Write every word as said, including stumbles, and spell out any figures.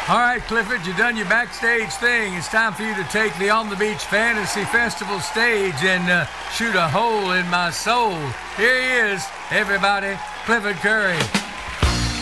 All right, Clifford, you done your backstage thing. It's time for you to take the On the Beach Fantasy Festival stage and uh, shoot a hole in my soul. Here he is, everybody, Clifford Curry.